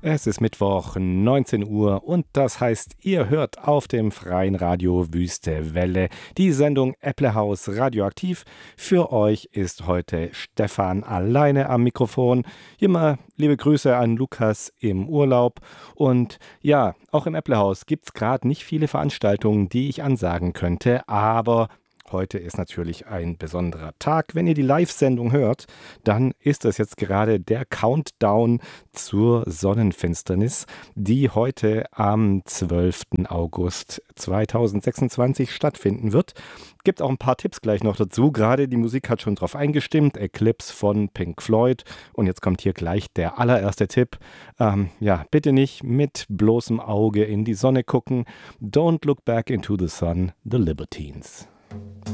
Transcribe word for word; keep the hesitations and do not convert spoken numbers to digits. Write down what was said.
Es ist Mittwoch, neunzehn Uhr und das heißt, ihr hört auf dem freien Radio Wüste Welle die Sendung Äpplehaus Radioaktiv. Für euch ist heute Stefan alleine am Mikrofon. Immer liebe Grüße an Lukas im Urlaub. Und ja, auch im Äpplehaus gibt es gerade nicht viele Veranstaltungen, die ich ansagen könnte, aber heute ist natürlich ein besonderer Tag. Wenn ihr die Live-Sendung hört, dann ist das jetzt gerade der Countdown zur Sonnenfinsternis, die heute am zwölften August zweitausendsechsundzwanzig stattfinden wird. Gibt auch ein paar Tipps gleich noch dazu. Gerade die Musik hat schon drauf eingestimmt. Eclipse von Pink Floyd. Und jetzt kommt hier gleich der allererste Tipp. Ähm, ja, bitte nicht mit bloßem Auge in die Sonne gucken. Don't look back into the sun, the Libertines.